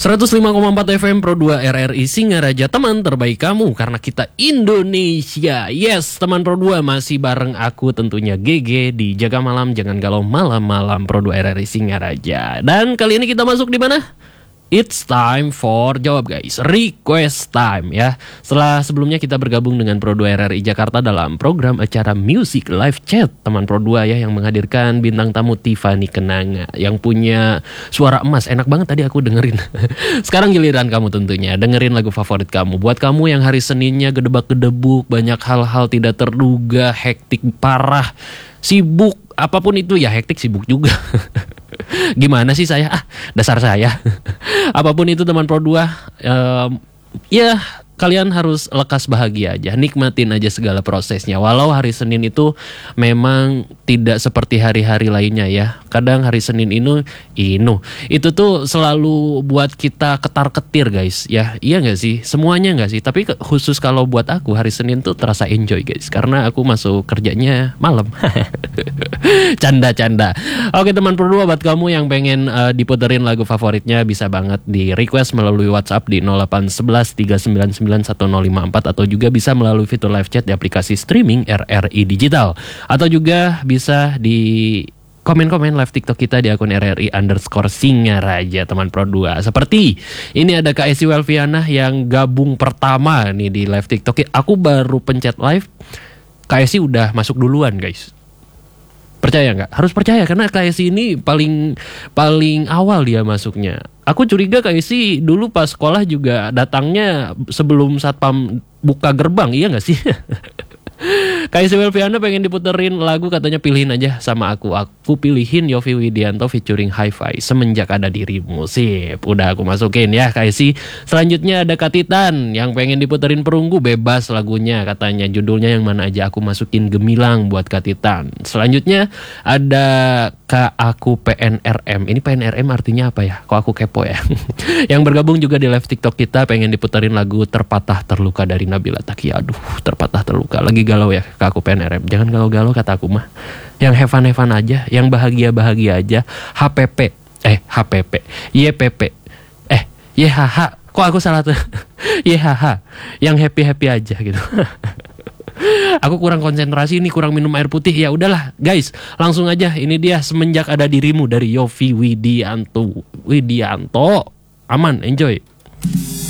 105,4 FM Pro 2 RRI Singaraja, teman terbaik kamu karena kita Indonesia. Yes, teman Pro 2 masih bareng aku tentunya GG di Jaga Malam Jangan Galau Malam-malam Pro 2 RRI Singaraja. Dan kali ini kita masuk di mana? It's time for jawab guys, request time ya. Setelah sebelumnya kita bergabung dengan Pro 2 RRI Jakarta dalam program acara Music Live Chat teman Pro 2 ya, yang menghadirkan bintang tamu Tiffany Kenanga yang punya suara emas. Enak banget tadi aku dengerin. Sekarang giliran kamu tentunya, dengerin lagu favorit kamu. Buat kamu yang hari Seninnya gedebak-gedebuk, banyak hal-hal tidak terduga, hektik parah, sibuk, apapun itu ya, hektik sibuk juga. Gimana sih saya? Dasar saya. Apapun itu teman Pro 2, ya kalian harus lekas bahagia aja. Nikmatin aja segala prosesnya. Walau hari Senin itu memang tidak seperti hari-hari lainnya ya. Kadang hari Senin itu tuh selalu buat kita ketar-ketir guys ya. Iya gak sih? Semuanya gak sih? Tapi khusus kalau buat aku hari Senin tuh terasa enjoy guys, karena aku masuk kerjanya malam. Canda-canda. Oke teman Pro 2, buat kamu yang pengen diputerin lagu favoritnya bisa banget di request melalui WhatsApp di 0811 399 1054 atau juga bisa melalui fitur live chat di aplikasi streaming RRI Digital, atau juga bisa di komen-komen live TikTok kita di akun RRI_Singaraja teman Pro 2. Seperti ini ada Kak Esi Welviana yang gabung pertama nih di live TikTok. Aku baru pencet live, Kak Esi udah masuk duluan guys. Percaya nggak? Harus percaya karena Kak Esi ini paling awal dia masuknya. Aku curiga Kak Esi dulu pas sekolah juga datangnya sebelum satpam buka gerbang, iya nggak sih? Kak Esi Welviana pengen diputerin lagu, katanya pilihin aja sama aku. Aku pilihin Yovie Widianto featuring Hi-Fi, Semenjak Ada Dirimu. Sip, udah aku masukin ya Kak Esi. Selanjutnya ada Kak Titan yang pengen diputerin Perunggu, bebas lagunya katanya. Judulnya yang mana aja aku masukin Gemilang buat Kak Titan. Selanjutnya ada Kak Aku PNRM. Ini PNRM artinya apa ya? Kok aku kepo ya. Yang bergabung juga di live TikTok kita pengen diputerin lagu Terpatah Terluka dari Nabila Taqi. Aduh, terpatah terluka. Lagi galau ya Kak Aku PNRM. Jangan galau-galau kata aku mah. Yang have-fun aja, yang bahagia-bahagia aja. YPP. YHH. Kok aku salah tuh? YHH. Yang happy-happy aja gitu. Aku kurang konsentrasi nih, kurang minum air putih. Ya udahlah guys, langsung aja. Ini dia Semenjak Ada Dirimu dari Yovie Widianto. Aman, enjoy.